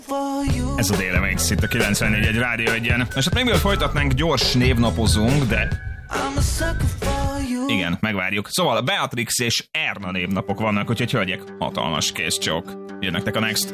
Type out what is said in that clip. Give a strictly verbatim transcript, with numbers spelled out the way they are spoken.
Ez a Délemix itt a kilencvennégy egy Rádió egyen. Most hát még mielőtt folytatnánk, gyors névnapozunk, de igen, megvárjuk. Szóval Beatrix és Erna névnapok vannak, úgyhogy hölgyek, hatalmas kész csók. Jön nektek a Next.